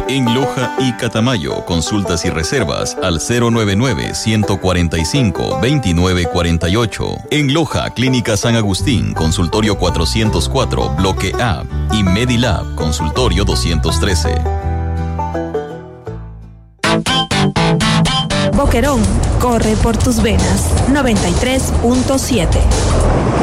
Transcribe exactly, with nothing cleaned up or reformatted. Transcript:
En Loja y Catamayo, consultas y reservas al cero nueve nueve, uno cuatro cinco, dos nueve cuatro ocho. En Loja, Clínica San Agustín, consultorio cuatrocientos cuatro, bloque A. Y Medilab, consultorio doscientos trece. Boquerón, corre por tus venas. noventa y tres punto siete.